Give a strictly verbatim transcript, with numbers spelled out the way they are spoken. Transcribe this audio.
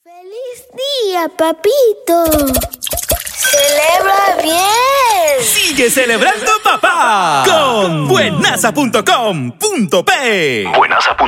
¡Feliz día, papito! ¡Celebra bien! ¡Sigue celebrando, papá! Con buenaza punto com punto pe. buenaza punto com